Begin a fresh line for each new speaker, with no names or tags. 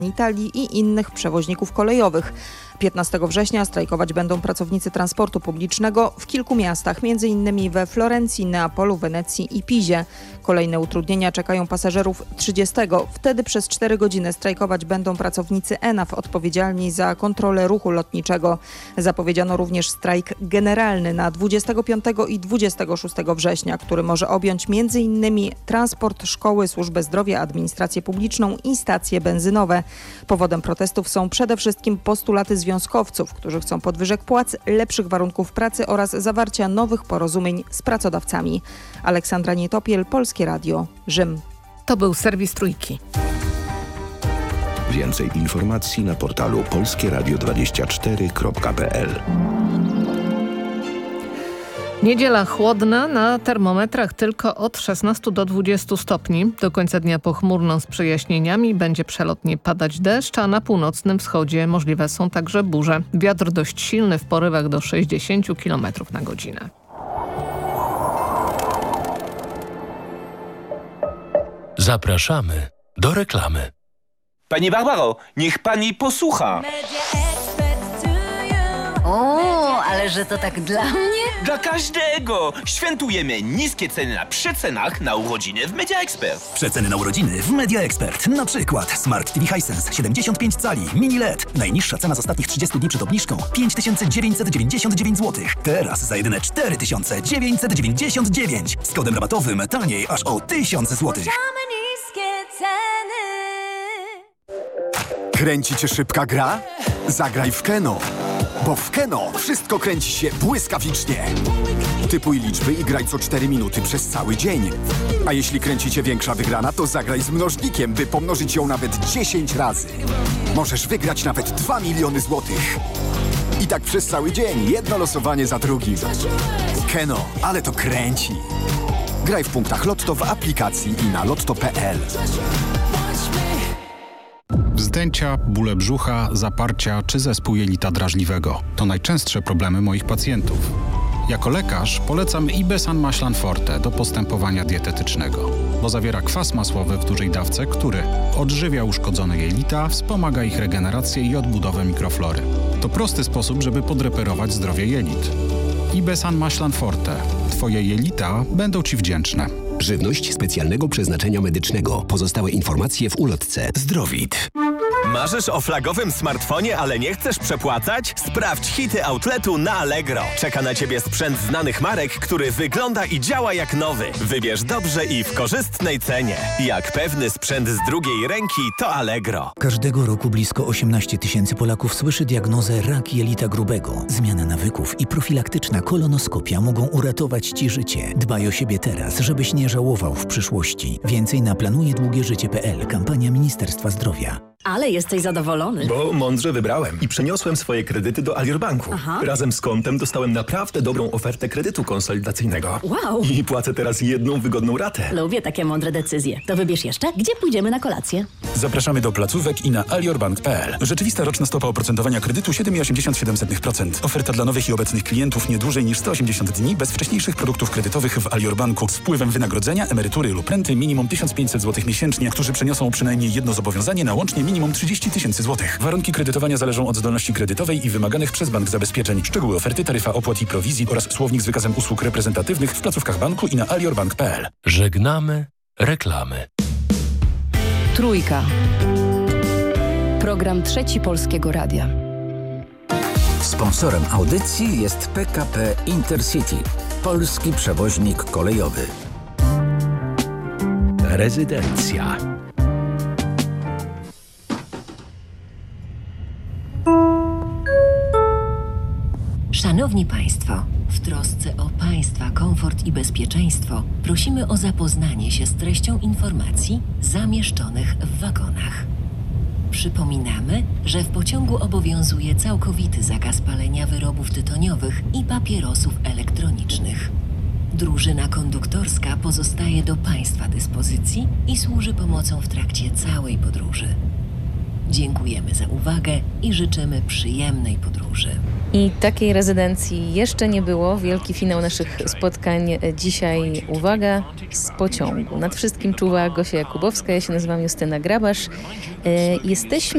Italii i innych przewoźników kolejowych. 15 września strajkować będą pracownicy transportu publicznego w kilku miastach, m.in. we Florencji, Neapolu, Wenecji i Pizie. Kolejne utrudnienia czekają pasażerów 30. Wtedy przez 4 godziny strajkować będą pracownicy ENAV odpowiedzialni za kontrolę ruchu lotniczego. Zapowiedziano również strajk generalny na 25 i 26 września, który może objąć m.in. transport, szkoły, służbę zdrowia, administrację publiczną i stacje benzynowe. Powodem protestów są przede wszystkim postulaty związkowców, którzy chcą podwyżek płac, lepszych warunków pracy oraz zawarcia nowych porozumień z pracodawcami. Aleksandra Nietopiel, Polskie Radio, Rzym.
To był serwis Trójki.
Więcej informacji na portalu polskieradio24.pl.
Niedziela chłodna, na termometrach tylko od 16 do 20 stopni. Do końca dnia pochmurno z przejaśnieniami, będzie przelotnie padać deszcz, a na północnym wschodzie możliwe są także burze. Wiatr dość silny w porywach do 60 km na godzinę.
Zapraszamy do reklamy.
Pani Barbaro, niech pani posłucha.
O, ale że to tak dla mnie?
Dla każdego! Świętujemy niskie ceny na przecenach na urodziny w Media Expert.
Przeceny na urodziny w Media Expert. Na przykład Smart TV Hisense 75 cali, mini LED. Najniższa cena z ostatnich 30 dni przed obniżką 5999 zł. Teraz za jedyne 4999. Z kodem rabatowym taniej aż o 1000 zł.
Kręci cię szybka gra? Zagraj w Keno. Bo w Keno wszystko kręci się błyskawicznie. Typuj liczby i graj co 4 minuty przez cały dzień. A jeśli kręci cię większa wygrana, to zagraj z mnożnikiem, by pomnożyć ją nawet 10 razy. Możesz wygrać nawet 2 miliony złotych. I tak przez cały dzień, jedno losowanie za drugim. Keno, ale to kręci. Graj w punktach Lotto w aplikacji i na lotto.pl.
Wzdęcia, bóle brzucha, zaparcia czy zespół jelita drażliwego to najczęstsze problemy moich pacjentów. Jako lekarz polecam Ibesan Maślan Forte do postępowania dietetycznego, bo zawiera kwas masłowy w dużej dawce, który odżywia uszkodzone jelita, wspomaga ich regenerację i odbudowę mikroflory. To prosty sposób, żeby podreperować zdrowie jelit. Ibesan Maślan Forte. Twoje jelita będą Ci wdzięczne.
Żywność specjalnego przeznaczenia medycznego. Pozostałe informacje w ulotce. Zdrowit.
Marzysz o flagowym smartfonie, ale nie chcesz przepłacać? Sprawdź hity outletu na Allegro. Czeka na Ciebie sprzęt znanych marek, który wygląda i działa jak nowy. Wybierz dobrze i w korzystnej cenie. Jak pewny sprzęt z drugiej ręki, to Allegro.
Każdego roku blisko 18 000 Polaków słyszy diagnozę rak jelita grubego. Zmiana nawyków i profilaktyczna kolonoskopia mogą uratować Ci życie. Dbaj o siebie teraz, żebyś nie żałował w przyszłości. Więcej na planujedługieżycie.pl. Kampania Ministerstwa Zdrowia.
Ale jesteś zadowolony.
Bo mądrze wybrałem i przeniosłem swoje kredyty do Alior Banku. Razem z kontem dostałem naprawdę dobrą ofertę kredytu konsolidacyjnego.
Wow!
I płacę teraz jedną wygodną ratę.
Lubię takie mądre decyzje. To wybierz jeszcze, gdzie pójdziemy na kolację.
Zapraszamy do placówek i na aliorbank.pl. Rzeczywista roczna stopa oprocentowania kredytu 7,87%. Oferta dla nowych i obecnych klientów nie dłużej niż 180 dni bez wcześniejszych produktów kredytowych w Alior Banku z wpływem wynagrodzenia, emerytury lub renty minimum 1500 zł miesięcznie, którzy przeniosą przynajmniej jedno zobowiązanie na łącznie minimum 30 000 zł. Warunki kredytowania zależą od zdolności kredytowej i wymaganych przez bank zabezpieczeń. Szczegóły oferty, taryfa opłat i prowizji oraz słownik z wykazem usług reprezentatywnych w placówkach banku i na aliorbank.pl.
Żegnamy reklamy.
Trójka. Program Trzeci Polskiego Radia.
Sponsorem audycji jest PKP Intercity, polski przewoźnik kolejowy.
Rezydencja.
Szanowni Państwo, w trosce o Państwa komfort i bezpieczeństwo prosimy o zapoznanie się z treścią informacji zamieszczonych w wagonach. Przypominamy, że w pociągu obowiązuje całkowity zakaz palenia wyrobów tytoniowych i papierosów elektronicznych. Drużyna konduktorska pozostaje do Państwa dyspozycji i służy pomocą w trakcie całej podróży. Dziękujemy za uwagę i życzymy przyjemnej podróży.
I takiej rezydencji jeszcze nie było. Wielki finał naszych spotkań dzisiaj. Uwaga, z pociągu. Nad wszystkim czuwa Gosia Jakubowska. Ja się nazywam Justyna Grabasz. Jesteśmy